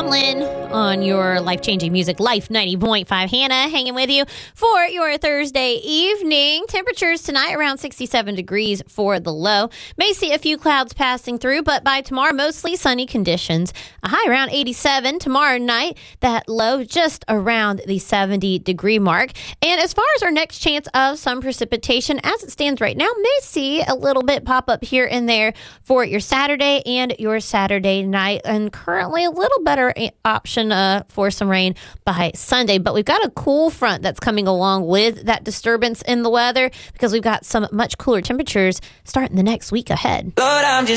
Lynn on your life-changing music, Life 90.5. Hannah hanging with you for your Thursday evening. Temperatures tonight around 67 degrees for the low. May see a few clouds passing through, but by tomorrow, mostly sunny conditions. A high around 87 tomorrow night. That low just around the 70-degree mark. And as far as our next chance of some precipitation, as it stands right now, may see a little bit pop up here and there for your Saturday and your Saturday night. And currently a little better option for some rain by Sunday. But we've got a cool front that's coming along with that disturbance in the weather because we've got some much cooler temperatures starting the next week ahead. Lord, I'm just